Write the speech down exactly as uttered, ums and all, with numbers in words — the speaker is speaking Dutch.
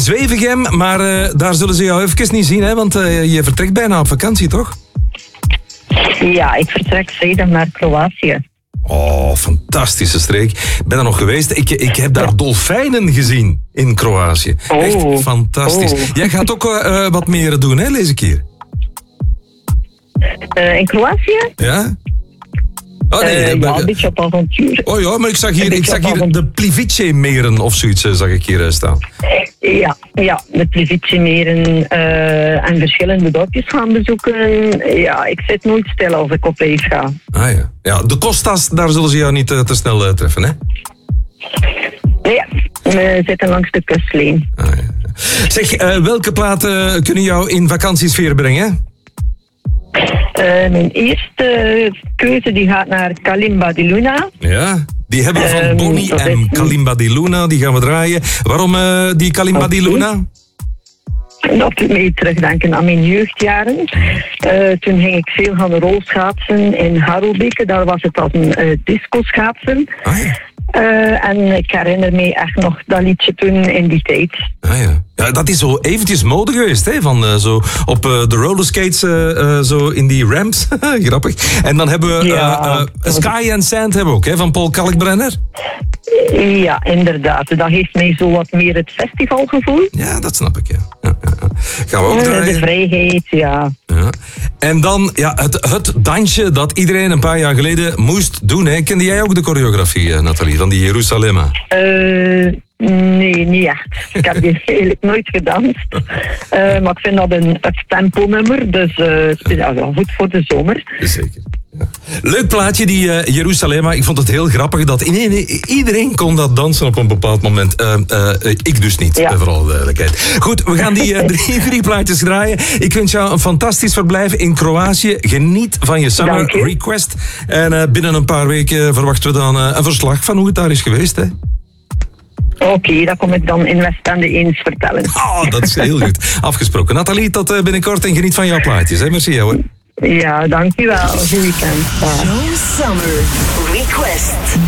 Zwevegem, maar uh, daar zullen ze jou even niet zien, hè? Want uh, je vertrekt bijna op vakantie, toch? Ja, ik vertrek vrijdag naar Kroatië. Oh, fantastische streek. Ik ben er nog geweest. Ik, ik heb daar dolfijnen gezien in Kroatië. Oh. Echt fantastisch. Oh. Jij gaat ook uh, wat meer doen, hè, lees ik hier. Uh, in Kroatië? Ja? Oh, nee, uh, maar, ja, een beetje op avontuur. Oh ja, maar ik zag hier, ik zag hier de Plivice-meren of zoiets, zag ik hier staan. Ja, ja, de Plivice-meren uh, en verschillende dorpjes gaan bezoeken. Ja, ik zit nooit stil als ik op reis ga. Ah ja. Ja, de Costas, daar zullen ze jou niet uh, te snel uh, treffen, hè? Nee, we zitten langs de kustlijn. Ah, ja. Zeg, uh, welke platen kunnen jou in vakantiesfeer brengen? Uh, mijn eerste keuze die gaat naar Kalimba di Luna. Ja, die hebben we van Um, Bonnie en is... Kalimba di Luna, die gaan we draaien. Waarom uh, die Kalimba okay. di Luna? Dat doet mij terugdenken aan mijn jeugdjaren. Uh, toen ging ik veel gaan rolschaatsen in Harelbeke. Daar was het als een uh, disco-schaatsen. Ah, ja. Uh, en ik herinner me echt nog dat liedje toen in die tijd. Ah ja. Ja, dat is zo eventjes mode geweest, hè? Van uh, zo op uh, de rollerskates, uh, uh, zo in die ramps. Grappig. En dan hebben we ja. uh, uh, Sky and Sand hebben we ook, hè? Van Paul Kalkbrenner. Ja, inderdaad. Dat geeft mij zo wat meer het festivalgevoel. Ja, dat snap ik, ja. ja, ja, ja. Gaan we ook draaien. De vrijheid, ja. ja. En dan ja, het, het dansje dat iedereen een paar jaar geleden moest doen. Hè. Kende jij ook de choreografie, Nathalie, van die Jerusalema? Uh, nee, niet echt. Ik heb die eigenlijk nooit gedanst. Uh, maar ik vind dat een tempo nummer, dus uh, ja, goed voor de zomer. Zeker. Ja. Leuk plaatje, die uh, Jerusalema. Ik vond het heel grappig dat iedereen, iedereen kon dat dansen op een bepaald moment. Uh, uh, ik dus niet, ja. Vooral de duidelijkheid. Goed, we gaan die uh, drie, drie plaatjes draaien. Ik wens jou een fantastisch verblijf in Kroatië. Geniet van je summer je. request. En uh, binnen een paar weken verwachten we dan uh, een verslag van hoe het daar is geweest, hè? Oké, okay, dat kom ik dan in Westende eens vertellen. Oh, dat is heel goed. Afgesproken. Nathalie, tot uh, binnenkort en geniet van jouw plaatjes. Hè? Merci, hoor. Ja, dankjewel. Goed weekend. Show Summer Request.